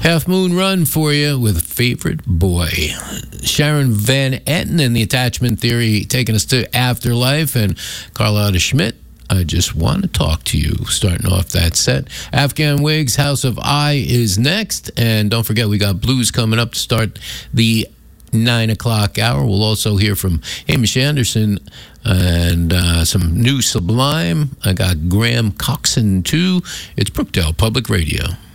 Half Moon Run for you with Favorite Boy. Sharon Van Etten and the Attachment Theory taking us to Afterlife, and Carlotta Schmidt, I Just Want to Talk to You, starting off that set. Afghan Wigs, House of I is next, and don't forget we got blues coming up to start the 9 o'clock hour. We'll also hear from Hamish Anderson and some new Sublime. I got Graham Coxon too. It's Brookdale Public Radio.